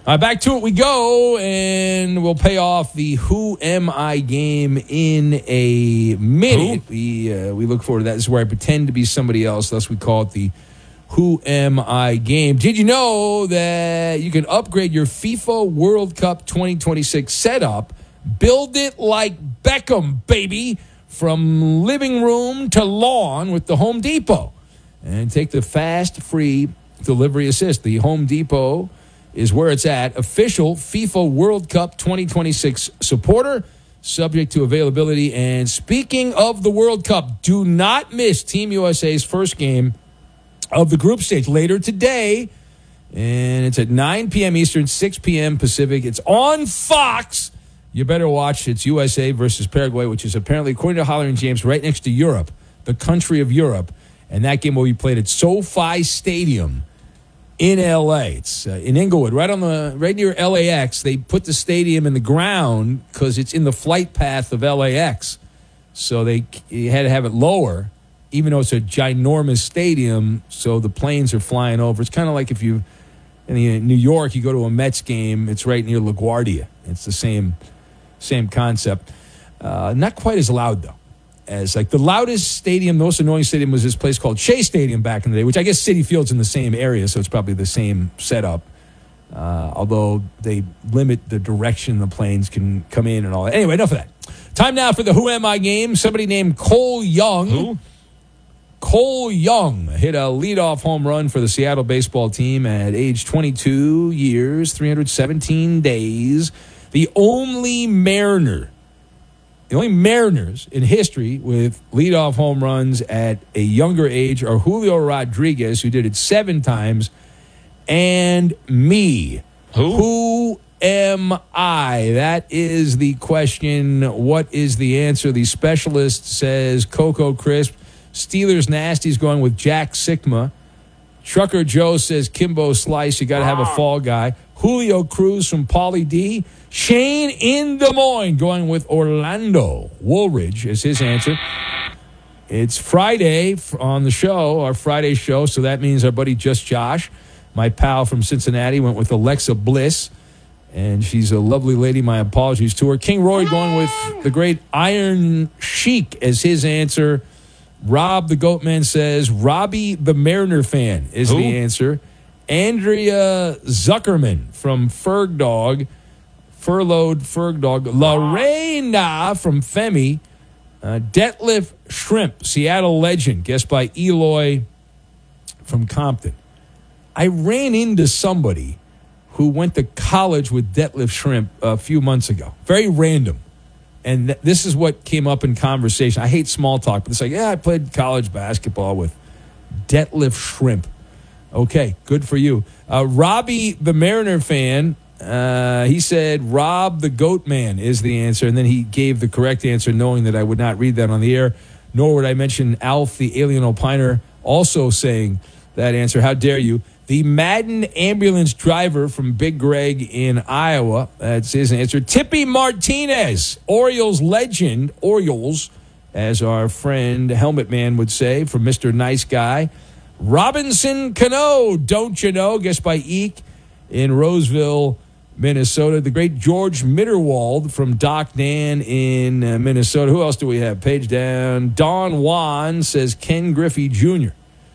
Back to it we go, and we'll pay off the Who Am I game in a minute. We look forward to that. This is where I pretend to be somebody else, thus we call it the Who Am I game. Did you know that you can upgrade your FIFA World Cup 2026 setup? Build it like Beckham, baby, from living room to lawn with the Home Depot. And take the fast, free delivery assist. The Home Depot is where it's at. Official FIFA World Cup 2026 supporter, subject to availability. And speaking of the World Cup, do not miss Team USA's first game of the group stage later today. And it's at 9 p.m. Eastern, 6 p.m. Pacific. It's on Fox. You better watch. It's USA versus Paraguay, which is apparently, according to Holler and James, right next to Europe, the country of Europe. And that game will be played at SoFi Stadium in L.A. It's in Inglewood, right near LAX. They put the stadium in the ground because it's in the flight path of LAX. So you had to have it lower, even though it's a ginormous stadium, so the planes are flying over. It's kind of like if you, in New York, you go to a Mets game, it's right near LaGuardia. It's the same concept. Not quite as loud, though, as like the loudest stadium, the most annoying stadium was this place called Shea Stadium back in the day, which I guess Citi Field's in the same area, so it's probably the same setup. Although they limit the direction the planes can come in and all that. Anyway, enough of that. Time now for the Who Am I game. Somebody named Cole Young. Who? Cole Young hit a leadoff home run for the Seattle baseball team at age 22 years, 317 days. The only Mariners in history with leadoff home runs at a younger age are Julio Rodriguez, who did it 7 times, and me. Who am I? That is the question. What is the answer? The specialist says Coco Crisp. Steelers Nasty's going with Jack Sikma. Trucker Joe says Kimbo Slice. You got to have a fall guy. Julio Cruz from Pauly D. Shane in Des Moines going with Orlando Woolridge as his answer. It's Friday on the show, our Friday show, so that means our buddy Just Josh, my pal from Cincinnati, went with Alexa Bliss, and she's a lovely lady. My apologies to her. King Roy going with the great Iron Sheik as his answer. Rob the Goatman says Robbie the Mariner fan is the answer. Andrea Zuckerman from Furloughed Ferg Dog. Lorena from Femi. Detlef Shrimp, Seattle legend, guessed by Eloy from Compton. I ran into somebody who went to college with Detlef Shrimp a few months ago. Very random. And this is what came up in conversation. I hate small talk, but it's like, I played college basketball with Detlef Shrimp. Okay, good for you. Robbie, the Mariner fan, he said Rob the Goat Man is the answer, and then he gave the correct answer knowing that I would not read that on the air, nor would I mention Alf, the alien opiner, also saying that answer. How dare you? The Madden ambulance driver from Big Greg in Iowa, that's his answer. Tippy Martinez, Orioles legend, Orioles, as our friend Helmet Man would say, from Mr. Nice Guy. Robinson Cano, don't you know, guessed by Eek in Roseville, Minnesota. The great George Mitterwald from Doc Dan in Minnesota. Who else do we have? Page down. Don Juan says Ken Griffey Jr.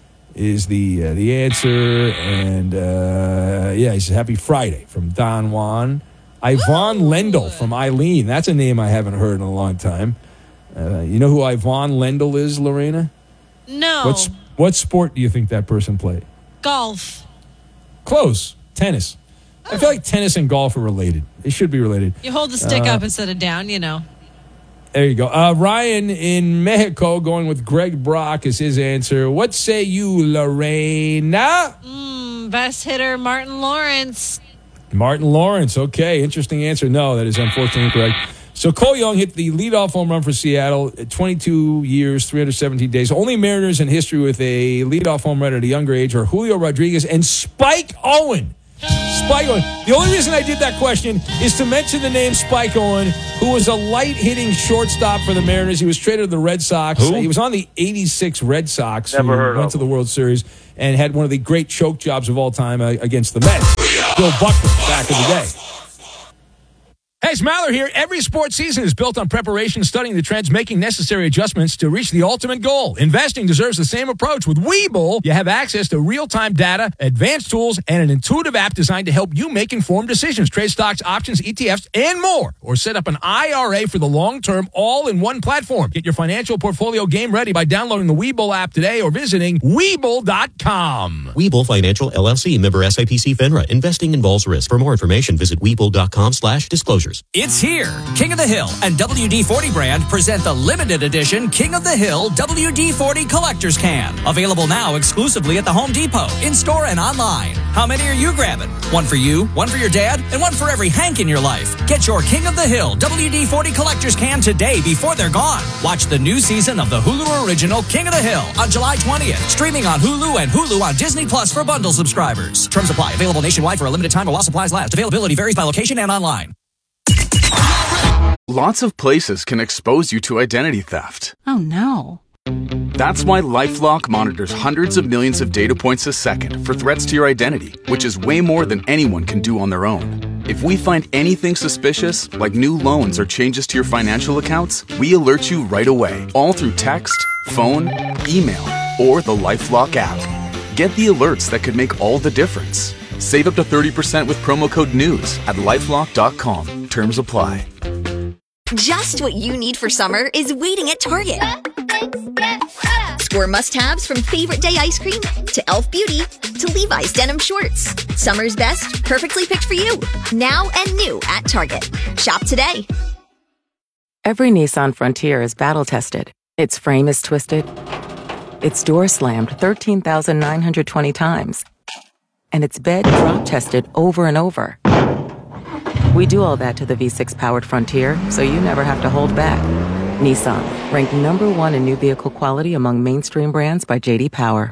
is the answer. And, he says Happy Friday from Don Juan. Yvonne Lendl from Eileen. That's a name I haven't heard in a long time. You know who Yvonne Lendl is, Lorena? No. What sport do you think that person played? Golf. Close. Tennis. Oh. I feel like tennis and golf are related. They should be related. You hold the stick up instead of down, you know. There you go. Ryan in Mexico going with Greg Brock is his answer. What say you, Lorena? Best hitter, Martin Lawrence. Martin Lawrence. Okay, interesting answer. No, that is unfortunately incorrect. So Cole Young hit the leadoff home run for Seattle at 22 years, 317 days. Only Mariners in history with a leadoff home run at a younger age are Julio Rodriguez and Spike Owen. Spike Owen. The only reason I did that question is to mention the name Spike Owen, who was a light-hitting shortstop for the Mariners. He was traded to the Red Sox. Who? He was on the 86 Red Sox. Never heard of went to the World Series and had one of the great choke jobs of all time against the Mets. Bill Buckler back in the day. Hey, it's Maller here. Every sports season is built on preparation, studying the trends, making necessary adjustments to reach the ultimate goal. Investing deserves the same approach. With Webull, you have access to real-time data, advanced tools, and an intuitive app designed to help you make informed decisions. Trade stocks, options, ETFs, and more. Or set up an IRA for the long term, all in one platform. Get your financial portfolio game ready by downloading the Webull app today or visiting Webull.com. Webull Financial, LLC, member SIPC FINRA. Investing involves risk. For more information, visit Webull.com/disclosures. It's here. King of the Hill and WD-40 brand present the limited edition King of the Hill WD-40 Collector's Can. Available now exclusively at the Home Depot, in-store and online. How many are you grabbing? One for you, one for your dad, and one for every Hank in your life. Get your King of the Hill WD-40 Collector's Can today before they're gone. Watch the new season of the Hulu original King of the Hill on July 20th. Streaming on Hulu and Hulu on Disney Plus for bundle subscribers. Terms apply. Available nationwide for a limited time while supplies last. Availability varies by location and online. Lots of places can expose you to identity theft. Oh, no. That's why LifeLock monitors hundreds of millions of data points a second for threats to your identity, which is way more than anyone can do on their own. If we find anything suspicious, like new loans or changes to your financial accounts, we alert you right away, all through text, phone, email, or the LifeLock app. Get the alerts that could make all the difference. Save up to 30% with promo code NEWS at LifeLock.com. Terms apply. Just what you need for summer is waiting at Target. Score must-haves from Favorite Day ice cream to Elf Beauty to Levi's denim shorts. Summer's best, perfectly picked for you. Now and new at Target. Shop today. Every Nissan Frontier is battle-tested. Its frame is twisted. Its door slammed 13,920 times. And its bed drop-tested over and over. We do all that to the V6-powered Frontier, so you never have to hold back. Nissan, ranked number 1 in new vehicle quality among mainstream brands by J.D. Power.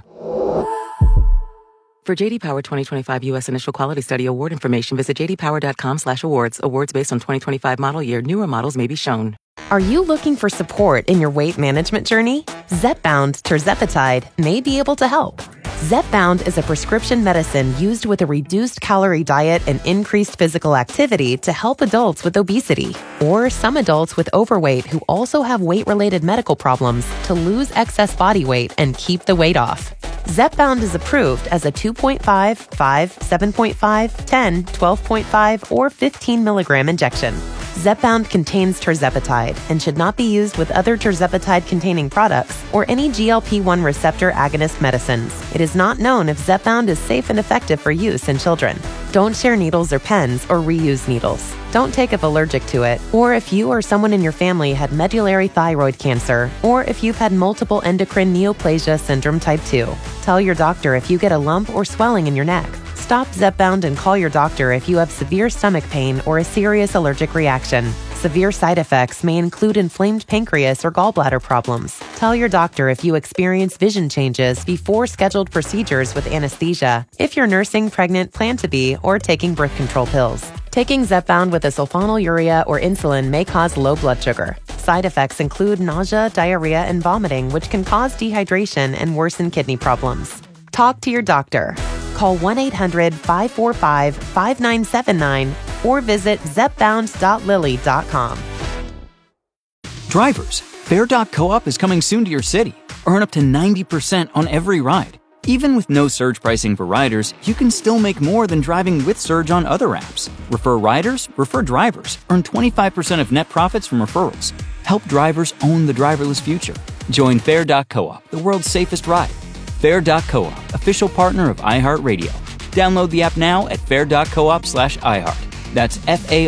For J.D. Power 2025 U.S. Initial Quality Study award information, visit jdpower.com/awards. Awards based on 2025 model year. Newer models may be shown. Are you looking for support in your weight management journey? Zepbound Tirzepatide may be able to help. Zepbound is a prescription medicine used with a reduced calorie diet and increased physical activity to help adults with obesity, or some adults with overweight who also have weight-related medical problems to lose excess body weight and keep the weight off. Zepbound is approved as a 2.5, 5, 7.5, 10, 12.5, or 15 milligram injection. Zepbound contains tirzepatide and should not be used with other tirzepatide-containing products or any GLP-1 receptor agonist medicines. It is not known if Zepbound is safe and effective for use in children. Don't share needles or pens or reuse needles. Don't take if allergic to it, or if you or someone in your family had medullary thyroid cancer, or if you've had multiple endocrine neoplasia syndrome type 2. Tell your doctor if you get a lump or swelling in your neck. Stop Zepbound and call your doctor if you have severe stomach pain or a serious allergic reaction. Severe side effects may include inflamed pancreas or gallbladder problems. Tell your doctor if you experience vision changes before scheduled procedures with anesthesia, if you're nursing, pregnant, plan to be, or taking birth control pills. Taking Zepbound with a sulfonylurea or insulin may cause low blood sugar. Side effects include nausea, diarrhea, and vomiting, which can cause dehydration and worsen kidney problems. Talk to your doctor. Call 1-800-545-5979 or visit zepbound.lilly.com. Drivers, Fair.coop is coming soon to your city. Earn up to 90% on every ride. Even with no surge pricing for riders, you can still make more than driving with Surge on other apps. Refer riders, refer drivers. Earn 25% of net profits from referrals. Help drivers own the driverless future. Join Fair.coop, the world's safest ride. Fair.coop, official partner of iHeartRadio. Download the app now at fair.coop/iHeart. That's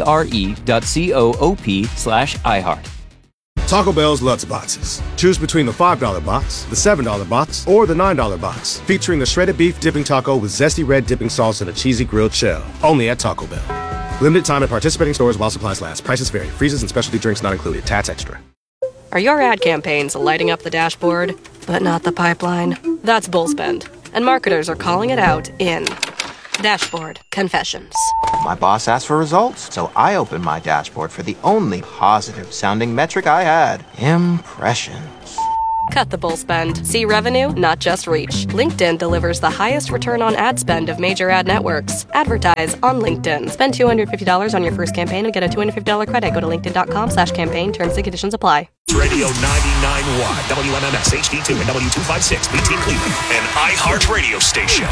FARE.coop/iHeart. Taco Bell's Lutz Boxes. Choose between the $5 box, the $7 box, or the $9 box, featuring a shredded beef dipping taco with zesty red dipping sauce and a cheesy grilled shell. Only at Taco Bell. Limited time at participating stores while supplies last. Prices vary. Freezes and specialty drinks not included. Tats extra. Are your ad campaigns lighting up the dashboard, but not the pipeline? That's Bullspend, and marketers are calling it out in Dashboard Confessions. My boss asked for results, so I opened my dashboard for the only positive-sounding metric I had: impressions. Cut the bull spend. See revenue, not just reach. LinkedIn delivers the highest return on ad spend of major ad networks. Advertise on LinkedIn. Spend $250 on your first campaign and get a $250 credit. Go to linkedin.com/campaign. Terms and conditions apply. Radio 99.1, WMMS HD2 and W256, BT Cleveland, an iHeart radio station.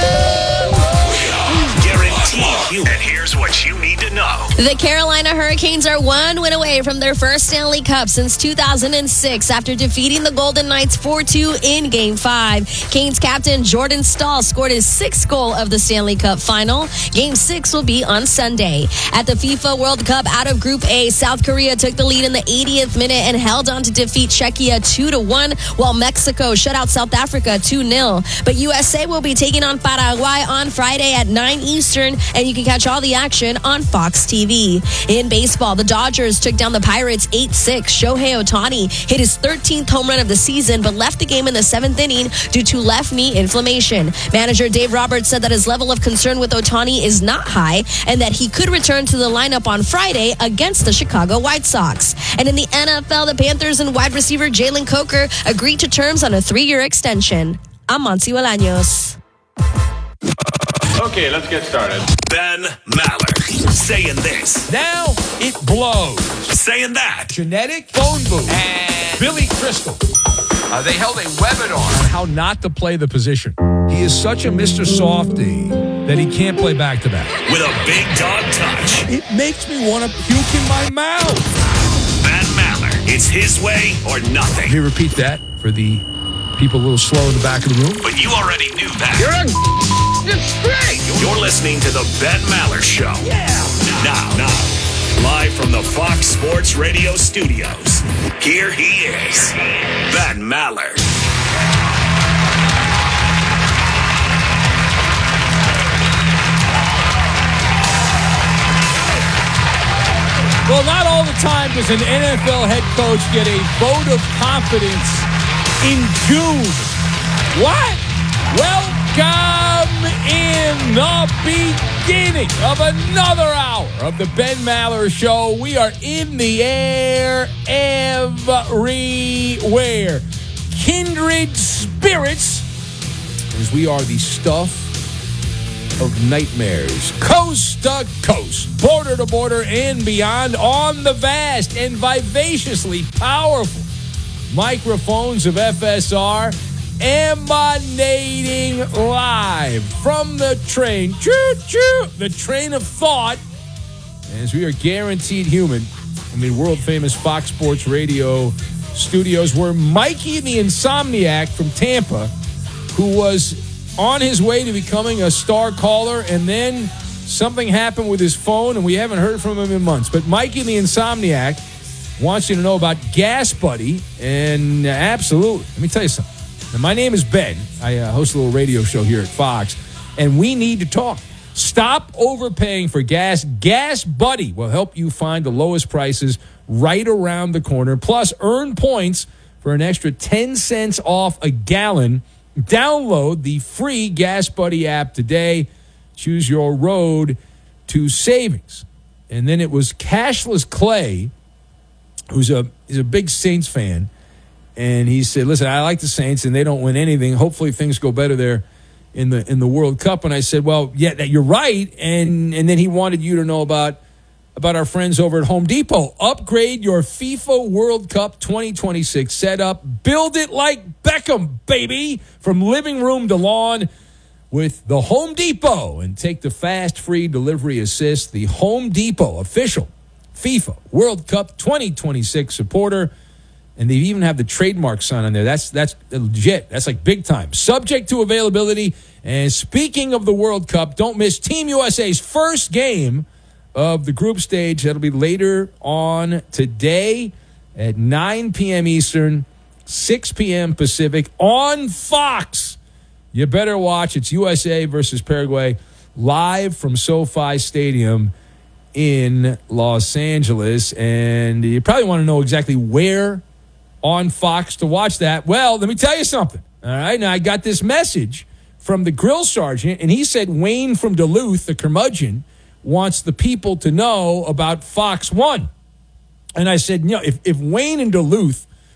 Guaranteed human. And here's what you need to know. The Carolina Hurricanes are one win away from their first Stanley Cup since 2006 after defeating the Golden Knights 4-2 in Game 5. Canes captain Jordan Staal scored his 6th goal of the Stanley Cup final. Game 6 will be on Sunday. At the FIFA World Cup out of Group A, South Korea took the lead in the 80th minute and held on to defeat Czechia 2-1, while Mexico shut out South Africa 2-0. But USA will be taking on Paraguay on Friday at 9 Eastern, and you can catch all the action on Fox TV. In baseball, the Dodgers took down the Pirates 8-6. Shohei Ohtani hit his 13th home run of the season, but left the game in the 7th inning due to left knee inflammation. Manager Dave Roberts said that his level of concern with Ohtani is not high, and that he could return to the lineup on Friday against the Chicago White Sox. And in the NFL, the Panthers and wide receiver Jalen Coker agreed to terms on a 3-year extension. I'm Monty Bolaños. Okay, let's get started. Ben Maller saying this. Now it blows. Saying that. Genetic phone booth. And Billy Crystal. They held a webinar on how not to play the position. He is such a Mr. Softy that he can't play back-to-back. With a big dog touch. It makes me want to puke in my mouth. Ben Maller. It's his way or nothing. Let me repeat that for the people a little slow in the back of the room. But you already knew that. You're straight. You're listening to the Ben Maller Show. Yeah. Now, live from the Fox Sports Radio studios, here he is, Ben Maller. Well, not all the time does an NFL head coach get a vote of confidence in June. What? Welcome in the beginning of another hour of the Ben Maller Show. We are in the air everywhere. Kindred spirits, as we are the stuff of nightmares, coast to coast, border to border, and beyond, on the vast and vivaciously powerful microphones of FSR, emanating live from the train, choo-choo, the train of thought, as we are guaranteed human. World famous Fox Sports Radio studios, where Mikey the Insomniac from Tampa, who was on his way to becoming a star caller, and then something happened with his phone, and we haven't heard from him in months. But Mikey the Insomniac wants you to know about Gas Buddy, and absolutely, let me tell you something. Now, my name is Ben. I host a little radio show here at Fox, and we need to talk. Stop overpaying for gas. Gas Buddy will help you find the lowest prices right around the corner. Plus, earn points for an extra 10 cents off a gallon. Download the free Gas Buddy app today. Choose your road to savings. And then it was Cashless Clay, who's a big Saints fan, and he said, "Listen, I like the Saints, and they don't win anything. Hopefully, things go better there in the World Cup." And I said, "Well, yeah, you're right." And then he wanted you to know about our friends over at Home Depot. Upgrade your FIFA World Cup 2026 setup. Build it like Beckham, baby, from living room to lawn with the Home Depot, and take the fast, free delivery assist. The Home Depot official FIFA World Cup 2026 supporter. And they even have the trademark sign on there. That's legit. That's like big time. Subject to availability. And speaking of the World Cup, don't miss Team USA's first game of the group stage. That'll be later on today at 9 p.m. Eastern, 6 p.m. Pacific on Fox. You better watch. It's USA versus Paraguay, live from SoFi Stadium in Los Angeles. And you probably want to know exactly where on Fox to watch that. Well, let me tell you something. All right, now I got this message from the grill sergeant, and he said Wayne from Duluth, the curmudgeon, wants the people to know about Fox One. And I said, if Wayne in Duluth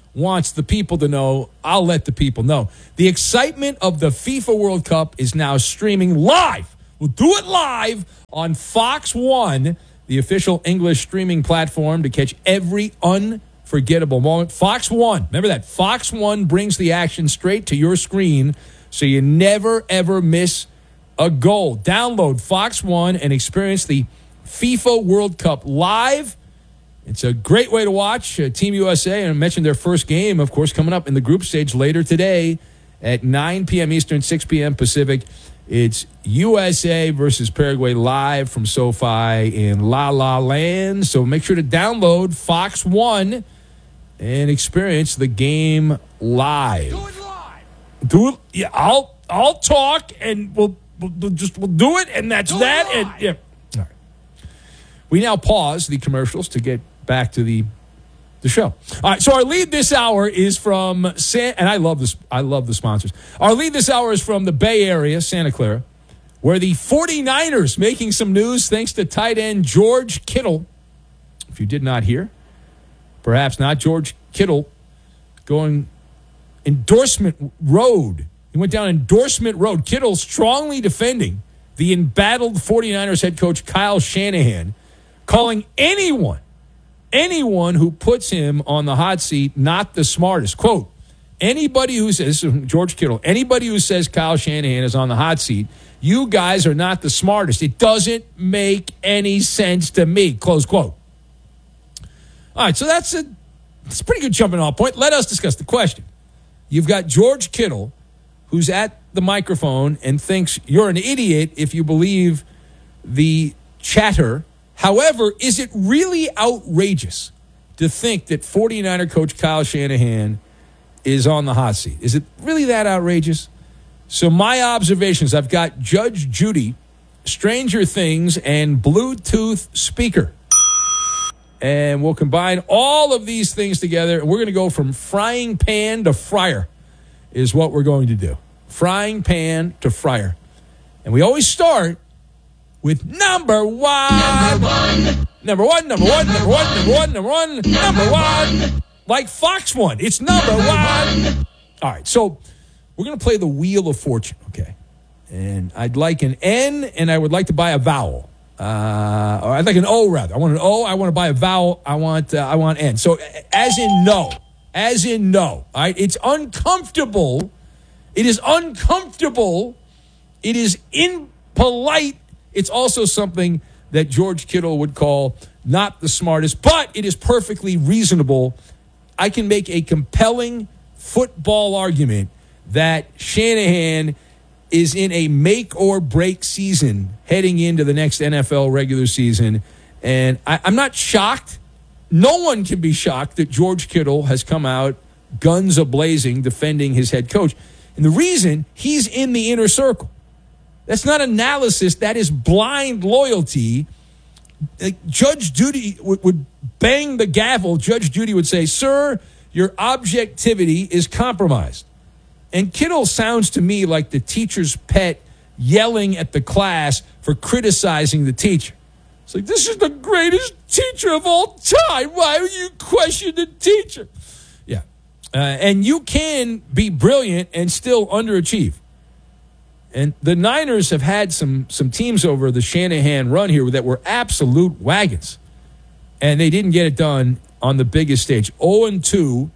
wants the people to know, I'll let the people know. The excitement of the FIFA World Cup is now streaming live. We'll do it live on Fox One, the official English streaming platform to catch every unforgettable moment. Fox One, remember that. Fox One brings the action straight to your screen so you never, ever miss a goal. Download Fox One and experience the FIFA World Cup live. It's a great way to watch Team USA, and I mentioned their first game, of course, coming up in the group stage later today at 9 p.m. Eastern, 6 p.m. Pacific. It's USA versus Paraguay live from SoFi in La La Land. So make sure to download Fox One and experience the game live. Do it live. Do it. Yeah, I'll talk, and we'll do it, and that's that. And yeah. All right. We now pause the commercials to get back to the show. All right, so our lead this hour is from and I love this. I love the sponsors. Our lead this hour is from the Bay Area, Santa Clara, where the 49ers making some news thanks to tight end George Kittle. If you did not hear, perhaps not, George Kittle going endorsement road. He went down endorsement road. Kittle strongly defending the embattled 49ers head coach Kyle Shanahan, calling anyone who puts him on the hot seat not the smartest. Quote, anybody who says, this is from George Kittle, anybody who says Kyle Shanahan is on the hot seat, you guys are not the smartest. It doesn't make any sense to me, close quote. All right, so that's a pretty good jumping off point. Let us discuss the question. You've got George Kittle, who's at the microphone and thinks you're an idiot if you believe the chatter. However, is it really outrageous to think that 49er coach Kyle Shanahan is on the hot seat? Is it really that outrageous? So my observations, I've got Judge Judy, Stranger Things, and Bluetooth speaker. And we'll combine all of these things together, and we're going to go from frying pan to fryer is what we're going to do. Frying pan to fryer. And we always start with number one. Number one. Like Fox One. It's number one. All right, so we're going to play the Wheel of Fortune, okay? And I'd like an N, and I would like to buy a vowel. Or I'd like an O, rather. I want an O. I want to buy a vowel. I want N. So as in no. All right? It's uncomfortable. It is uncomfortable. It is impolite. It's also something that George Kittle would call not the smartest, but it is perfectly reasonable. I can make a compelling football argument that Shanahan is in a make-or-break season heading into the next NFL regular season. And I'm not shocked. No one can be shocked that George Kittle has come out guns a-blazing defending his head coach. And the reason, he's in the inner circle. That's not analysis. That is blind loyalty. Judge Judy would bang the gavel. Judge Judy would say, sir, your objectivity is compromised. And Kittle sounds to me like the teacher's pet yelling at the class for criticizing the teacher. It's like, this is the greatest teacher of all time. Why would you question the teacher? Yeah. And you can be brilliant and still underachieve. And the Niners have had some teams over the Shanahan run here that were absolute wagons. And they didn't get it done on the biggest stage. 0-2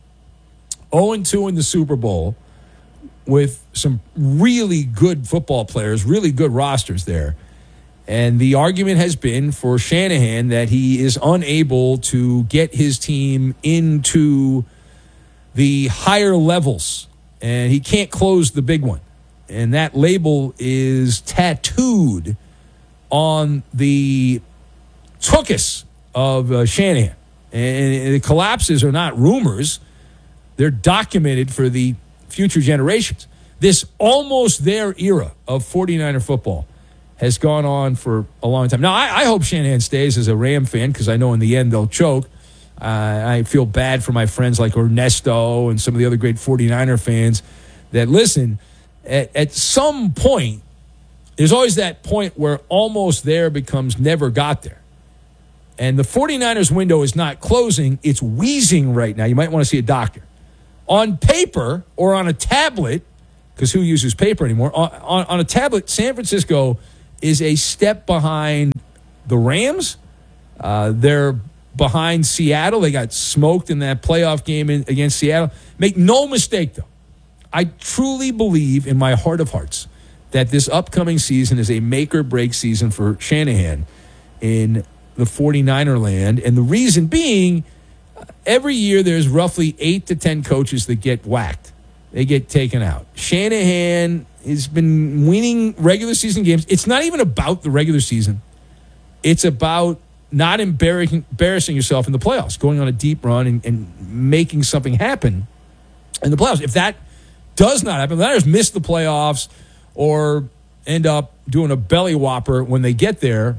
in the Super Bowl with some really good football players, really good rosters there. And the argument has been for Shanahan that he is unable to get his team into the higher levels. And he can't close the big one. And that label is tattooed on the tuchus of Shanahan. And the collapses are not rumors. They're documented for the future generations. This almost there era of 49er football has gone on for a long time. Now, I hope Shanahan stays as a Ram fan because I know in the end they'll choke. I feel bad for my friends like Ernesto and some of the other great 49er fans that listen. At some point, there's always that point where almost there becomes never got there. And the 49ers window is not closing. It's wheezing right now. You might want to see a doctor. On paper or on a tablet, because who uses paper anymore? On a tablet, San Francisco is a step behind the Rams. They're behind Seattle. They got smoked in that playoff game against Seattle. Make no mistake, though. I truly believe in my heart of hearts that this upcoming season is a make-or-break season for Shanahan in the 49er land. And the reason being, every year there's roughly 8 to 10 coaches that get whacked. They get taken out. Shanahan has been winning regular season games. It's not even about the regular season. It's about not embarrassing yourself in the playoffs, going on a deep run and making something happen in the playoffs. If that does not happen, the Niners miss the playoffs or end up doing a belly whopper when they get there,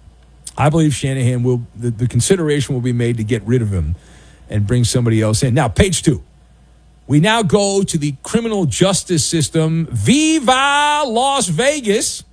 I believe Shanahan will, the consideration will be made to get rid of him and bring somebody else in. Now, page 2. We now go to the criminal justice system. Viva Las Vegas.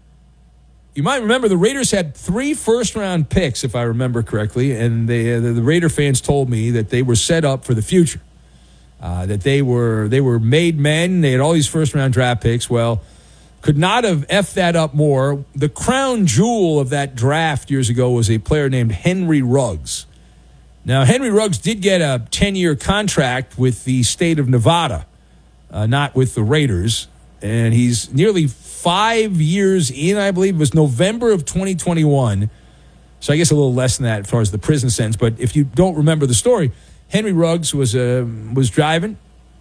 You might remember the Raiders had 3 first-round picks, if I remember correctly, and the Raider fans told me that they were set up for the future, that they were made men. They had all these first-round draft picks. Well, could not have effed that up more. The crown jewel of that draft years ago was a player named Henry Ruggs. Now, Henry Ruggs did get a 10-year contract with the state of Nevada, not with the Raiders, and he's nearly 5 years in, I believe. It was November of 2021, so I guess a little less than that as far as the prison sentence. But if you don't remember the story, Henry Ruggs was driving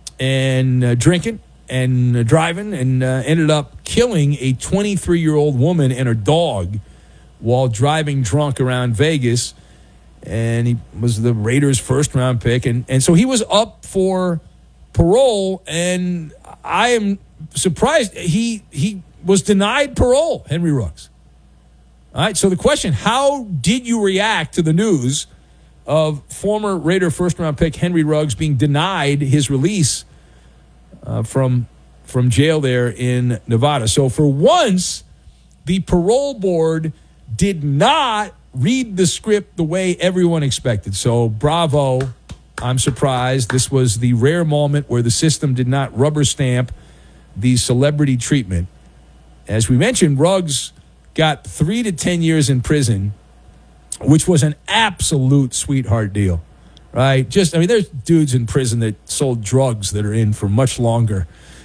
and drinking and driving and ended up killing a 23-year-old woman and her dog while driving drunk around Vegas. And he was the Raiders' first-round pick. And so he was up for parole, and I am surprised he was denied parole, Henry Ruggs. All right, so the question, how did you react to the news of former Raider first-round pick Henry Ruggs being denied his release from jail there in Nevada? So for once, the parole board did not read the script the way everyone expected. So bravo. I'm surprised. This was the rare moment where the system did not rubber stamp the celebrity treatment. As we mentioned, Ruggs got 3 to 10 years in prison, which was an absolute sweetheart deal, right? There's dudes in prison that sold drugs that are in for much longer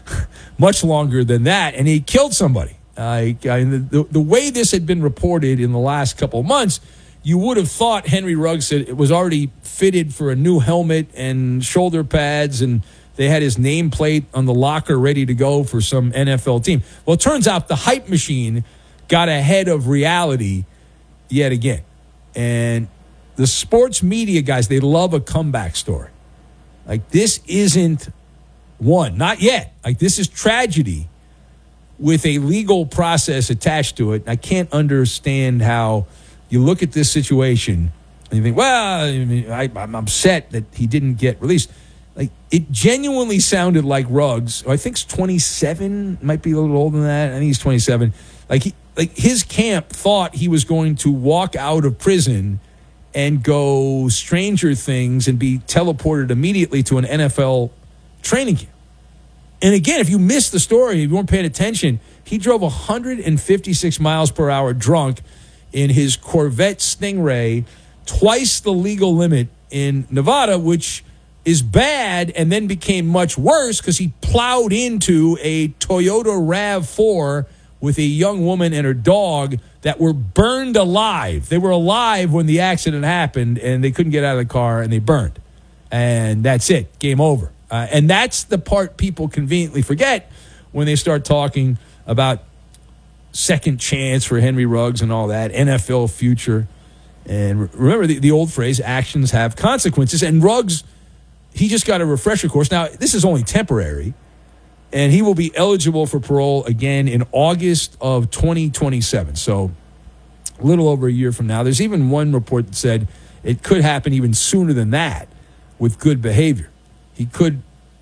than that, and he killed somebody. The way this had been reported in the last couple of months, you would have thought Henry Ruggs was already fitted for a new helmet and shoulder pads, and they had his nameplate on the locker ready to go for some NFL team. Well, it turns out the hype machine got ahead of reality yet again. And the sports media guys, they love a comeback story. Like, this isn't one. Not yet. Like, this is tragedy with a legal process attached to it. I can't understand how you look at this situation and you think, well, I'm upset that he didn't get released. Like, it genuinely sounded like Ruggs, who I think is 27, might be a little older than that. I think he's 27. His camp thought he was going to walk out of prison and go Stranger Things and be teleported immediately to an NFL training camp. And again, if you missed the story, if you weren't paying attention, he drove 156 miles per hour drunk in his Corvette Stingray, twice the legal limit in Nevada, which is bad, and then became much worse because he plowed into a Toyota RAV4 with a young woman and her dog that were burned alive. They were alive when the accident happened, and they couldn't get out of the car, and they burned. And that's it. Game over. And that's the part people conveniently forget when they start talking about second chance for Henry Ruggs and all that, NFL future. And remember the old phrase, actions have consequences. And Ruggs, he just got a refresher course. Now, this is only temporary, and he will be eligible for parole again in August of 2027. So a little over a year from now. There's even one report that said it could happen even sooner than that with good behavior. He could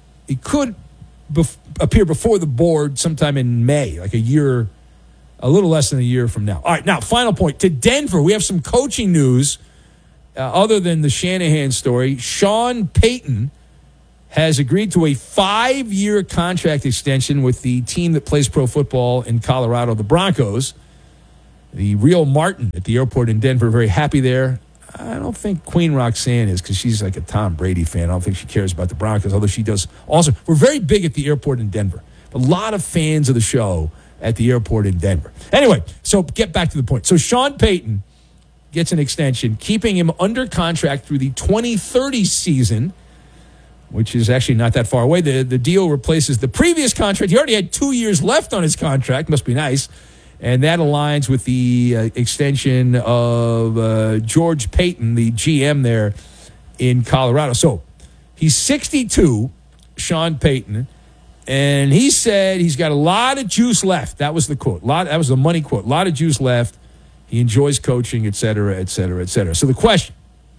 appear before the board sometime in May, like a little less than a year from now. All right, now, final point. To Denver, we have some coaching news other than the Shanahan story. Sean Payton has agreed to a 5-year contract extension with the team that plays pro football in Colorado, the Broncos. The real Martin at the airport in Denver, very happy there. I don't think Queen Roxanne is because she's like a Tom Brady fan. I don't think she cares about the Broncos, although she does also. We're very big at the airport in Denver. A lot of fans of the show at the airport in Denver. Anyway, so get back to the point. So Sean Payton gets an extension, keeping him under contract through the 2030 season, which is actually not that far away. The deal replaces the previous contract. He already had 2 years left on his contract. Must be nice. And that aligns with the extension of George Payton, the GM there in Colorado. So he's 62, Sean Payton, and he said he's got a lot of juice left. That was the quote. That was the money quote. A lot of juice left. He enjoys coaching, et cetera, et cetera, et cetera. So the question,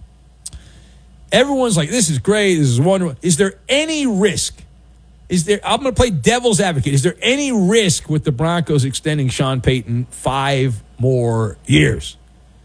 everyone's like, this is great, this is wonderful. Is there any risk? I'm going to play devil's advocate. Is there any risk with the Broncos extending Sean Payton 5 more years?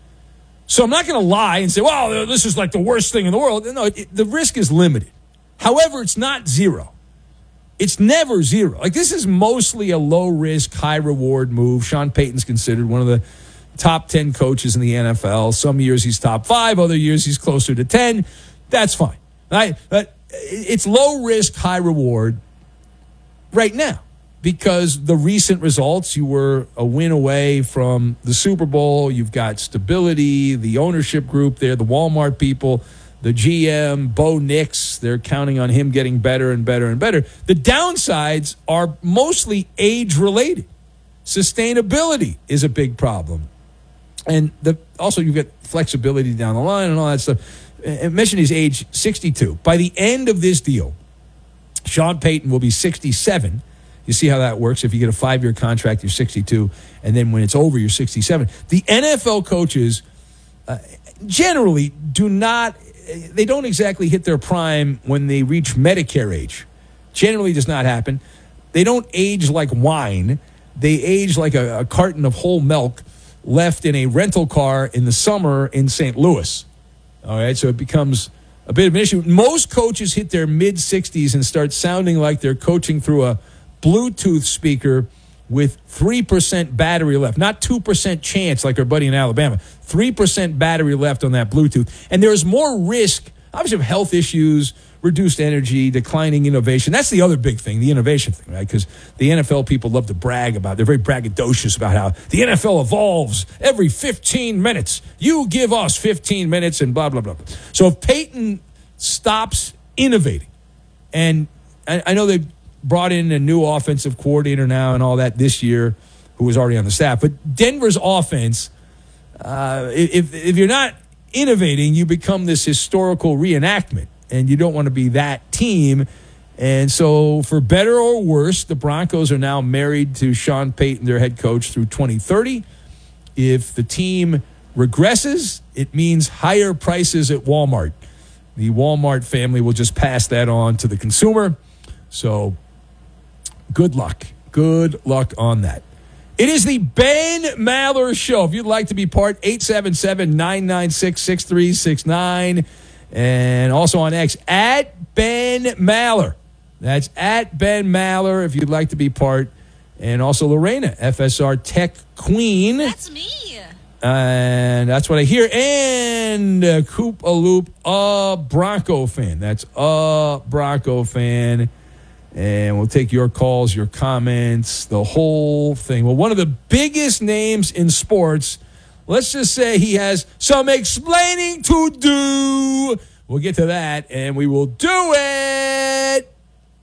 So I'm not going to lie and say, well, this is like the worst thing in the world. No, the risk is limited. However, it's not zero. It's never zero. Like, this is mostly a low-risk, high-reward move. Sean Payton's considered one of the top 10 coaches in the NFL. Some years he's top 5. Other years he's closer to 10. That's fine. Right? But it's low-risk, high-reward right now because the recent results, you were a win away from the Super Bowl. You've got stability, the ownership group there, the Walmart people, the GM, Bo Nix, they're counting on him getting better and better and better. The downsides are mostly age-related. Sustainability is a big problem. And also you've got flexibility down the line and all that stuff. I mentioned he's age 62. By the end of this deal, Sean Payton will be 67. You see how that works. If you get a 5-year contract, you're 62. And then when it's over, you're 67. The NFL coaches generally they don't exactly hit their prime when they reach Medicare age. Generally does not happen. They don't age like wine. They age like a carton of whole milk left in a rental car in the summer in St. Louis. All right, so it becomes a bit of an issue. Most coaches hit their mid-60s and start sounding like they're coaching through a Bluetooth speaker with 3% battery left. Not 2% chance like our buddy in Alabama. 3% battery left on that Bluetooth. And there's more risk, obviously, of health issues, reduced energy, declining innovation. That's the other big thing, the innovation thing, right? Because the NFL people love to brag about it. They're very braggadocious about how the NFL evolves every 15 minutes. You give us 15 minutes and blah, blah, blah. So if Payton stops innovating, and I know they brought in a new offensive coordinator now and all that this year who was already on the staff, but Denver's offense, if you're not innovating, you become this historical reenactment. And you don't want to be that team. And so for better or worse, the Broncos are now married to Sean Payton, their head coach, through 2030. If the team regresses, it means higher prices at Walmart. The Walmart family will just pass that on to the consumer. So good luck. Good luck on that. It is the Ben Maller Show. If you'd like to be part, 877-996-6369. And also on X, at Ben Maller. That's at Ben Maller if you'd like to be part. And also Lorena, FSR Tech Queen. That's me. And that's what I hear. And Coop a Loop, a Bronco fan. That's a Bronco fan. And we'll take your calls, your comments, the whole thing. Well, one of the biggest names in sports, let's just say he has some explaining to do. We'll get to that, and we will do it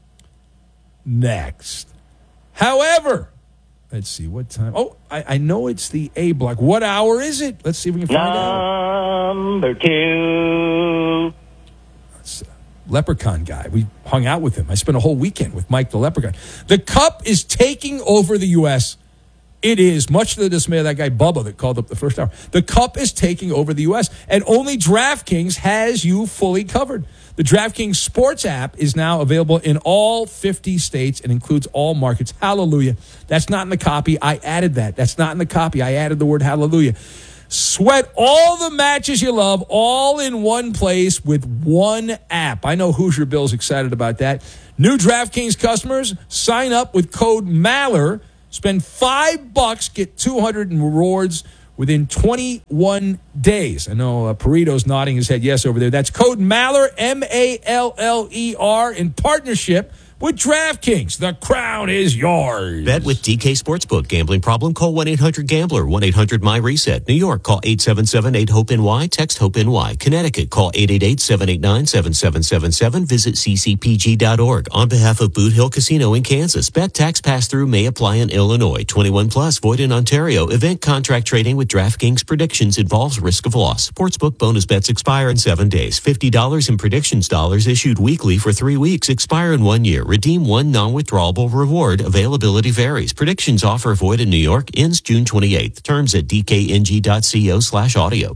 next. However, let's see what time. Oh, I know it's the A block. What hour is it? Let's see if we can find out. Number 2. That's Leprechaun guy. We hung out with him. I spent a whole weekend with Mike the Leprechaun. The Cup is taking over the U.S. It is, much to the dismay of that guy Bubba that called up the first hour. The Cup is taking over the U.S., and only DraftKings has you fully covered. The DraftKings Sports app is now available in all 50 states and includes all markets. Hallelujah. That's not in the copy. I added that. That's not in the copy. I added the word hallelujah. Sweat all the matches you love, all in one place with one app. I know Hoosier Bill's excited about that. New DraftKings customers, sign up with code MALLER. Spend $5, get 200 in rewards within 21 days. I know Perito's nodding his head yes over there. That's code MALLER, MALLER, in partnership with DraftKings. The crown is yours. Bet with DK Sportsbook. Gambling problem? Call 1-800-GAMBLER. 1-800-MY-RESET. New York, call 877-8-HOPE-NY. Text HOPE-NY. Connecticut, call 888-789-7777. Visit ccpg.org. On behalf of Boot Hill Casino in Kansas, bet tax pass-through may apply in Illinois. 21 plus, void in Ontario. Event contract trading with DraftKings predictions involves risk of loss. Sportsbook bonus bets expire in 7 days. $50 in predictions dollars issued weekly for 3 weeks. Expire in 1 year. Redeem one non-withdrawable reward. Availability varies. Predictions offer void in New York. Ends June 28th. Terms at dkng.co/audio.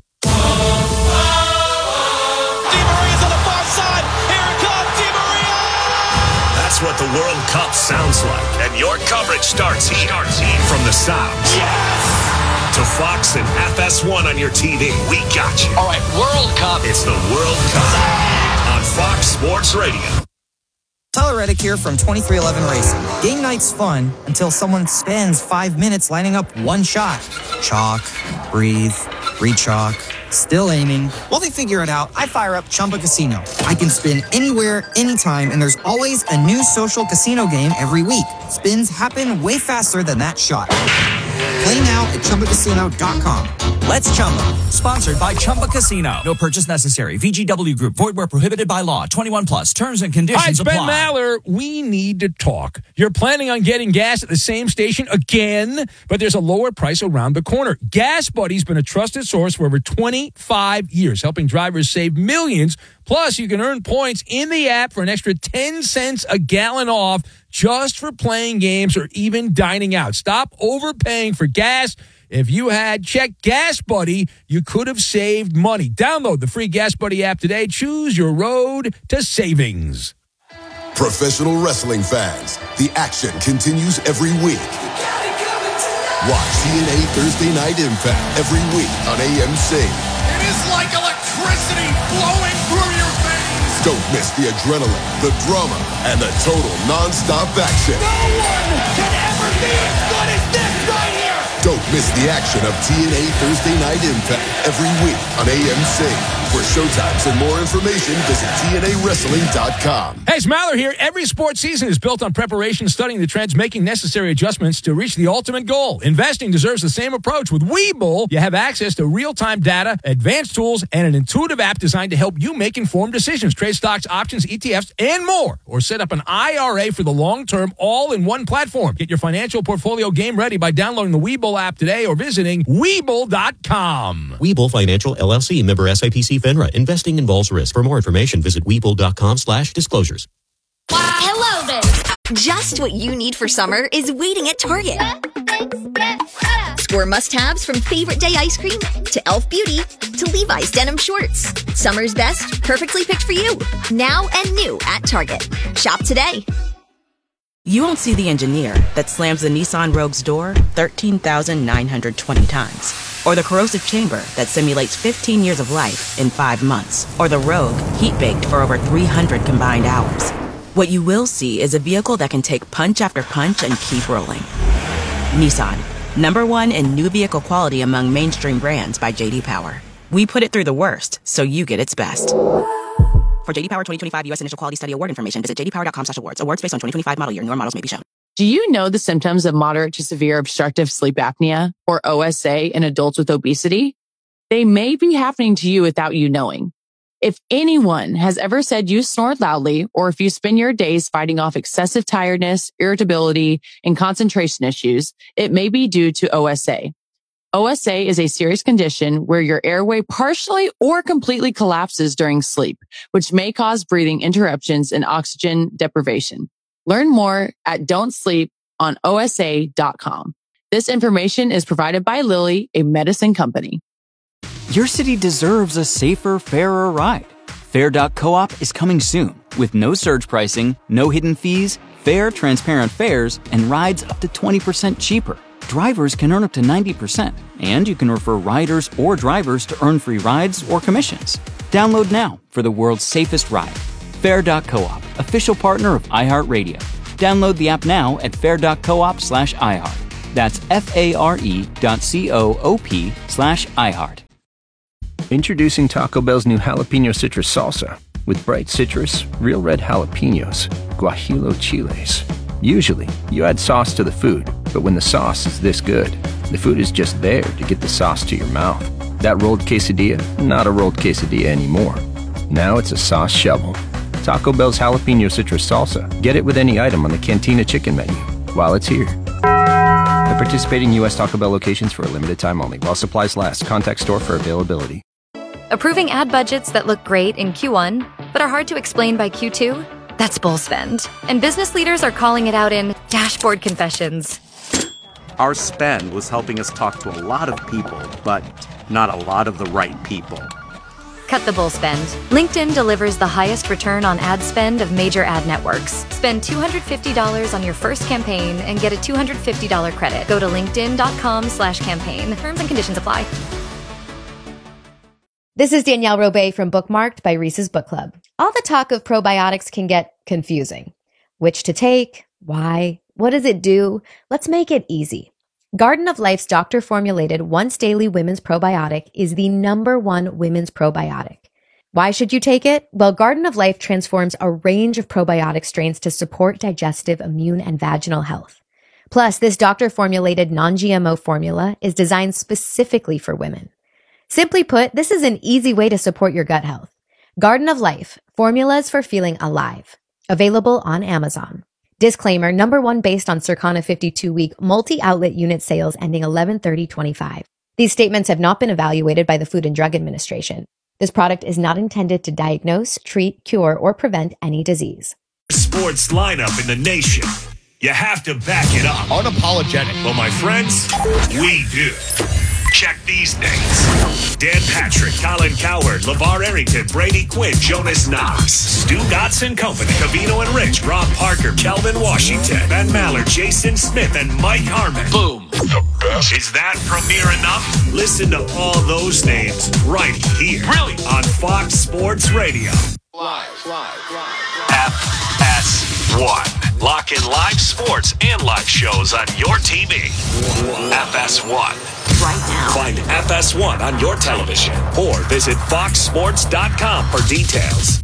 That's what the World Cup sounds like. And your coverage starts here. From the sounds. Yes! To Fox and FS1 on your TV. We got you. All right, World Cup. It's the World Cup on Fox Sports Radio. Tyler Reddick here from 2311 Racing. Game night's fun until someone spends 5 minutes lining up one shot. Chalk, breathe, re-chalk, still aiming. While they figure it out, I fire up Chumba Casino. I can spin anywhere, anytime, and there's always a new social casino game every week. Spins happen way faster than that shot. Play now at ChumbaCasino.com. Let's Chumba. Sponsored by Chumba Casino. No purchase necessary. VGW Group. Void where prohibited by law. 21 plus. Terms and conditions apply. Ben Maller, we need to talk. You're planning on getting gas at the same station again, but there's a lower price around the corner. Gas Buddy's been a trusted source for over 25 years, helping drivers save millions. Plus, you can earn points in the app for an extra 10 cents a gallon off just for playing games or even dining out. Stop overpaying for gas. If you had checked Gas Buddy, you could have saved money. Download the free Gas Buddy app today. Choose your road to savings. Professional wrestling fans, the action continues every week. Watch TNA Thursday Night Impact every week on AMC. It is like electricity flowing through your veins. Don't miss the adrenaline, the drama, and the total non-stop action. No one can ever be as good as this right here. Don't miss the action of TNA Thursday Night Impact every week on AMC. For showtimes and more information, visit TNAWrestling.com. Hey, it's Maller here. Every sports season is built on preparation, studying the trends, making necessary adjustments to reach the ultimate goal. Investing deserves the same approach. With Webull, you have access to real-time data, advanced tools, and an intuitive app designed to help you make informed decisions. Trade stocks, options, ETFs, and more. Or set up an IRA for the long term, all in one platform. Get your financial portfolio game ready by downloading the Webull app today or visiting Webull.com. Webull Financial LLC, member SIPC FINRA. Investing involves risk. For more information, visit Webull.com/disclosures. Hello there. Just what you need for summer is waiting at Target. Score must-haves from favorite day ice cream to e.l.f. Beauty to Levi's denim shorts. Summer's best, perfectly picked for you. Now and new at Target. Shop today. You won't see the engineer that slams the Nissan Rogue's door 13,920 times. Or the corrosive chamber that simulates 15 years of life in 5 months. Or the Rogue heat-baked for over 300 combined hours. What you will see is a vehicle that can take punch after punch and keep rolling. Nissan, #1 in new vehicle quality among mainstream brands by J.D. Power. We put it through the worst, so you get its best. For J.D. Power 2025 U.S. Initial Quality Study Award information, visit jdpower.com/awards. Awards based on 2025 model year. Newer models may be shown. Do you know the symptoms of moderate to severe obstructive sleep apnea, or OSA, in adults with obesity? They may be happening to you without you knowing. If anyone has ever said you snore loudly, or if you spend your days fighting off excessive tiredness, irritability, and concentration issues, it may be due to OSA. OSA is a serious condition where your airway partially or completely collapses during sleep, which may cause breathing interruptions and oxygen deprivation. Learn more at don'tsleeponosa.com. This information is provided by Lilly, a medicine company. Your city deserves a safer, fairer ride. Fair.coop is coming soon with no surge pricing, no hidden fees, fair, transparent fares, and rides up to 20% cheaper. drivers can earn up to 90%, and you can refer riders or drivers to earn free rides or commissions. Download now for the world's safest ride. Fair.coop, official partner of iHeartRadio. Download the app now at fair.coop/iHeart. That's FARE.coop/iHeart. Introducing Taco Bell's new Jalapeno Citrus Salsa. With bright citrus, real red jalapenos, guajillo chiles. Usually, you add sauce to the food, but when the sauce is this good, the food is just there to get the sauce to your mouth. That rolled quesadilla, not a rolled quesadilla anymore. Now it's a sauce shovel. Taco Bell's Jalapeno Citrus Salsa. Get it with any item on the Cantina Chicken menu while it's here. At participating U.S. Taco Bell locations for a limited time only. While supplies last. Contact store for availability. Approving ad budgets that look great in Q1, but are hard to explain by Q2? That's bull spend. And business leaders are calling it out in dashboard confessions. Our spend was helping us talk to a lot of people, but not a lot of the right people. Cut the bull spend. LinkedIn delivers the highest return on ad spend of major ad networks. Spend $250 on your first campaign and get a $250 credit. Go to linkedin.com/campaign. Terms and conditions apply. This is Danielle Robay from Bookmarked by Reese's Book Club. All the talk of probiotics can get confusing. Which to take? Why? What does it do? Let's make it easy. Garden of Life's doctor-formulated once-daily women's probiotic is the #1 women's probiotic. Why should you take it? Well, Garden of Life transforms a range of probiotic strains to support digestive, immune, and vaginal health. Plus, this doctor-formulated non-GMO formula is designed specifically for women. Simply put, this is an easy way to support your gut health. Garden of Life, formulas for feeling alive. Available on Amazon. Disclaimer, #1 based on Circana 52-week multi-outlet unit sales ending 11/30/25. These statements have not been evaluated by the Food and Drug Administration. This product is not intended to diagnose, treat, cure, or prevent any disease. Sports lineup in the nation. You have to back it up. Unapologetic. Well, my friends, we do. Check these names. Dan Patrick, Colin Cowherd, LeVar Arrington, Brady Quinn, Jonas Knox, Stu Dotson Company, Cavino and Rich, Rob Parker, Kelvin Washington, Ben Maller, Jason Smith, and Mike Harmon. Boom. The best. Is that premiere enough? Listen to all those names right here. Really? On Fox Sports Radio. Live. FS1. Lock in live sports and live shows on your TV. FS1. Right now. Find FS1 on your television or visit foxsports.com for details.